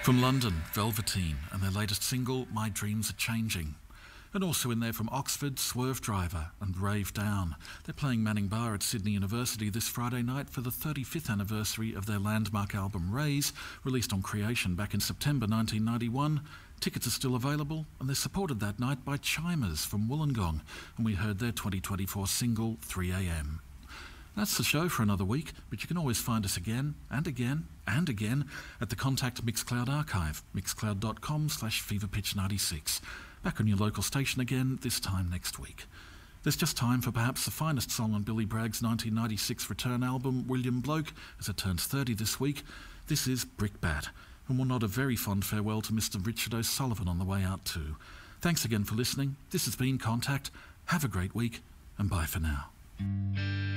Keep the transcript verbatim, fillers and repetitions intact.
From London, Velveteen and their latest single, My Dreams Are Changing. And also in there from Oxford, Swerve Driver and Rave Down. They're playing Manning Bar at Sydney University this Friday night for the thirty-fifth anniversary of their landmark album Raise, released on Creation back in September nineteen ninety-one. Tickets are still available and they're supported that night by Chimers from Wollongong, and we heard their twenty twenty-four single three a m. That's the show for another week, but you can always find us again and again and again at the Contact Mixcloud archive, mixcloud.com slash feverpitch96. Back on your local station again, this time next week. There's just time for perhaps the finest song on Billy Bragg's nineteen ninety-six return album, William Bloke, as it turns thirty this week. This is Brickbat, and we'll nod a very fond farewell to Mister Richard O'Sullivan on the way out too. Thanks again for listening. This has been Contact. Have a great week, and bye for now.